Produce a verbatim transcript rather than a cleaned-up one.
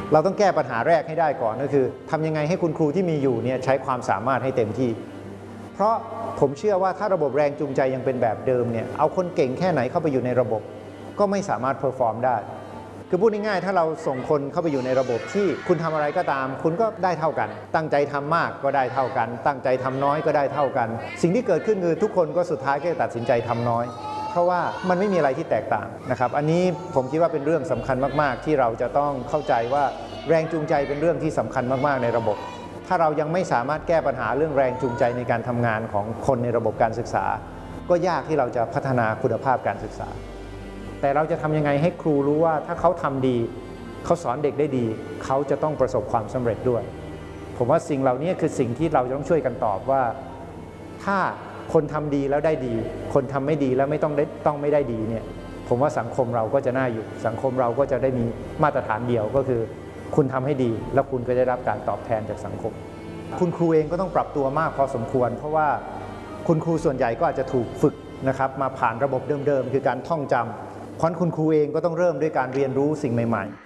เราต้องแก้ปัญหาแรกให้ได้ก่อนก็คือทำยังไงให้คุณครูที่มีอยู่เนี่ยใช้ความสามารถให้เต็มที่เพราะผมเชื่อว่าถ้าระบบแรงจูงใจยังเป็นแบบเดิมเนี่ยเอาคนเก่งแค่ไหนเข้าไปอยู่ในระบบก็ไม่สามารถเพอร์ฟอร์มได้คือพูดง่ายๆถ้าเราส่งคนเข้าไปอยู่ในระบบที่คุณทำอะไรก็ตามคุณก็ได้เท่ากันตั้งใจทำมากก็ได้เท่ากันตั้งใจทำน้อยก็ได้เท่ากันสิ่งที่เกิดขึ้นคือทุกคนก็สุดท้ายก็จะตัดสินใจทำน้อยเพราะว่ามันไม่มีอะไรที่แตกต่างนะครับอันนี้ผมคิดว่าเป็นเรื่องสำคัญมากๆที่เราจะต้องเข้าใจว่าแรงจูงใจเป็นเรื่องที่สำคัญมากๆในระบบถ้าเรายังไม่สามารถแก้ปัญหาเรื่องแรงจูงใจในการทำงานของคนในระบบการศึกษาก็ยากที่เราจะพัฒนาคุณภาพการศึกษาแต่เราจะทำยังไงให้ครูรู้ว่าถ้าเขาทำดีเขาสอนเด็กได้ดีเขาจะต้องประสบความสำเร็จด้วยผมว่าสิ่งเหล่านี้คือสิ่งที่เราจะต้องช่วยกันตอบว่าถ้าคนทำดีแล้วได้ดีคนทำไม่ดีแล้วไม่ต้องได้ต้องไม่ได้ดีเนี่ยผมว่าสังคมเราก็จะน่าอยู่สังคมเราก็จะได้มีมาตรฐานเดียวก็คือคุณทำให้ดีแล้วคุณก็ได้รับการตอบแทนจากสังคมคุณครูเองก็ต้องปรับตัวมากพอสมควรเพราะว่าคุณครูส่วนใหญ่ก็อาจจะถูกฝึกนะครับมาผ่านระบบเดิมๆคือการท่องจำเพราะคุณครูเองก็ต้องเริ่มด้วยการเรียนรู้สิ่งใหม่ๆ